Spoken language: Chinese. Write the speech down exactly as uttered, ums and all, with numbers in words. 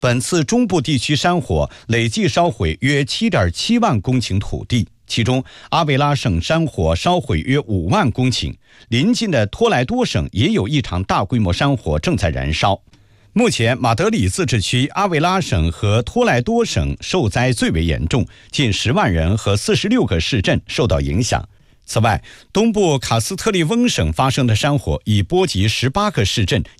本次中部地区山火累计烧毁约 七点七万公顷土地，其中阿维拉省山火烧毁约五万公顷，邻近的托莱多省也有一场大规模山火正在燃烧。目前马德里自治区、阿维拉省和托莱多省受灾最为严重，近十万人和四十六个市镇受到影响。此外，东部卡斯特利翁省发生的山火已波及十八个市镇，